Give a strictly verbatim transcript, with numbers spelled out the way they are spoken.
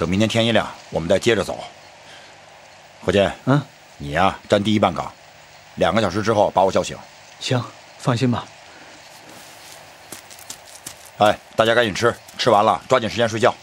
等明天天一亮，我们再接着走。何健， 嗯， 你呀、啊、站第一半岗，两个小时之后把我叫醒。 行，放心吧。 哎，大家赶紧吃，吃完了抓紧时间睡觉。